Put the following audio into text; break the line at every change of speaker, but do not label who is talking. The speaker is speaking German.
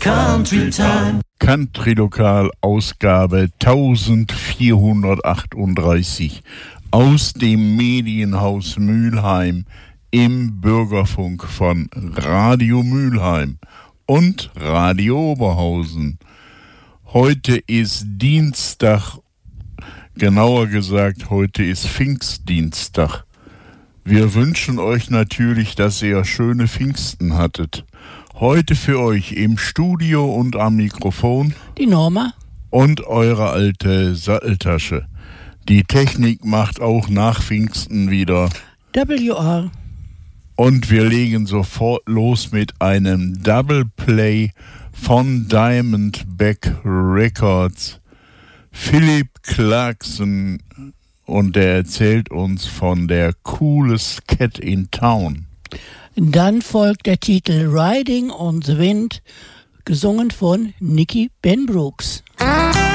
Country Time.
Country Lokal Ausgabe 1438 aus dem Medienhaus Mülheim im Bürgerfunk von Radio Mülheim und Radio Oberhausen. Heute ist Dienstag, genauer gesagt, heute ist Pfingstdienstag. Wir wünschen euch natürlich, dass ihr schöne Pfingsten hattet. Heute für euch im Studio und am Mikrofon
die Norma
und eure alte Satteltasche. Die Technik macht auch nach Pfingsten wieder
WR.
Und wir legen sofort los mit einem Double Play von Diamondback Records. Philip Clarkson, und der erzählt uns von der Coolest Cat in Town.
Dann folgt der Titel Riding on the Wind, gesungen von Nicky Benbrooks.